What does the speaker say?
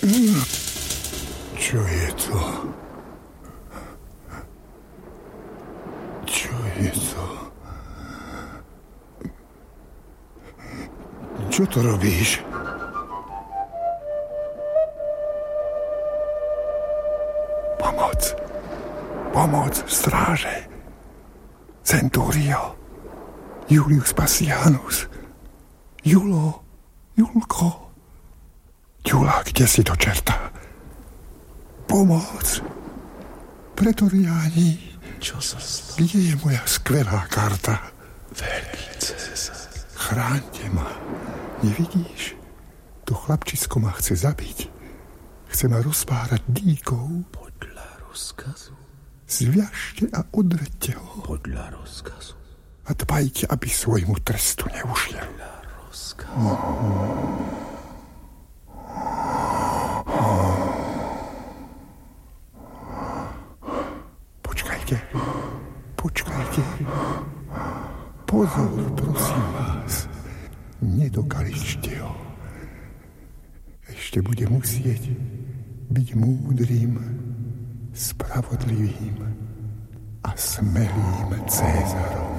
Čo je to? Čo je to? Čo to robíš? Pomoc, stráže. Centurio. Julius Pacianus. Julko. Ďula, kde si do čerta? Pomoc. Pretoriáni. Čo sa stalo? Kde je moja skvelá karta? Veľký César. Chráňte ma. Nevidíš? To chlapčisko ma chce zabiť. Chce ma rozpárať dýkou. Podľa rozkazu. Zviažte a odvedte ho. Podľa rozkazu. A dbajte, aby svojmu trestu neušiel. Podľa rozkazu. Počkajte. Pozor, prosím vás. Nedokaličte ho. Ešte bude musieť byť múdrym, spravodlivým a smelým Cézarom.